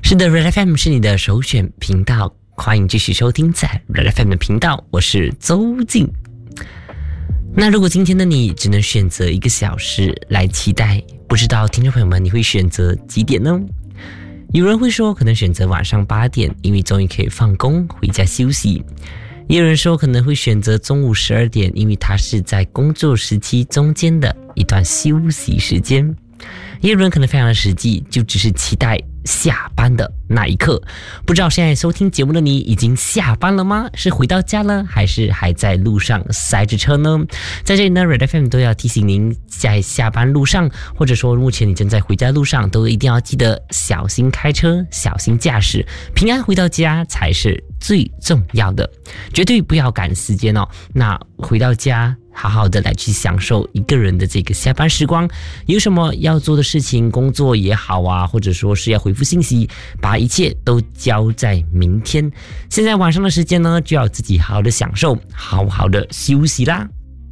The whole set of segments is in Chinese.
是的 Red FM 是你的首选频道，欢迎继续收听在 Red FM 的频道，我是周静。那如果今天的你只能选择1个小时来期待，不知道听众朋友们你会选择几点呢？有人会说可能选择晚上8点，因为终于可以放工回家休息。也有人说可能会选择中午12点，因为它是在工作时期中间的一段休息时间。也有人可能非常的实际，就只是期待下班的那一刻。不知道现在收听节目的你已经下班了吗？是回到家了，还是还在路上塞着车呢？在这里呢 Red FM 都要提醒您，在下班路上，或者说目前你正在回家路上，都一定要记得小心开车，小心驾驶，平安回到家才是最重要的，绝对不要赶时间哦。那回到家好好的来去享受一个人的这个下班时光，有什么要做的事情，工作也好啊，或者说是要回复信息，把一切都交在明天。现在晚上的时间呢，就要自己好好的享受，好好的休息啦。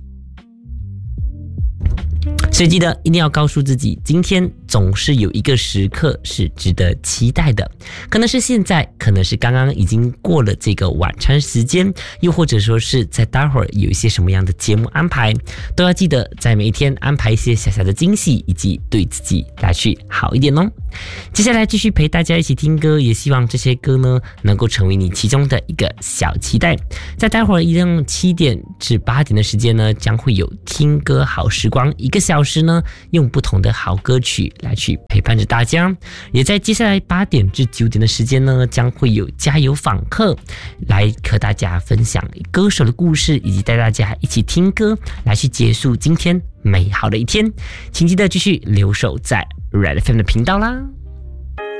所以记得一定要告诉自己，今天总是有一个时刻是值得期待的，可能是现在，可能是刚刚已经过了这个晚餐时间，又或者说是在待会儿有一些什么样的节目安排，都要记得在每一天安排一些小小的惊喜，以及对自己来去好一点哦。接下来继续陪大家一起听歌，也希望这些歌呢能够成为你其中的一个小期待。在待会儿一样7点至8点的时间呢，将会有听歌好时光，1个小时呢用不同的好歌曲来去陪伴着大家。也在接下来8点至9点的时间呢，将会有加油访客来和大家分享歌手的故事，以及带大家一起听歌来去结束今天美好的一天。请记得继续留守在 Red FM 的频道啦。